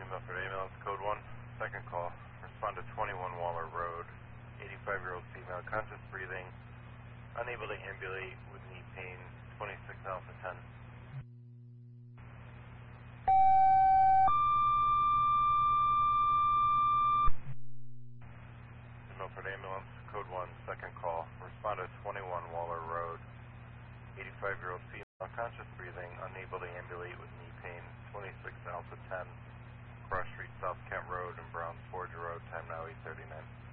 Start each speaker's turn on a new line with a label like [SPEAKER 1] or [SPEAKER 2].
[SPEAKER 1] Milford Ambulance, Code 1, second call. Respond to 21 Waller Road, 85-year-old female, conscious breathing, unable to ambulate with knee pain, 26 Alpha 10. Milford Ambulance, Code 1, second call. Respond to 21 Waller Road, 85-year-old female, conscious breathing, unable to ambulate with knee pain, 26 Alpha 10, Cross Street, South Kent Road, and Browns Forge Road, time now 8:39.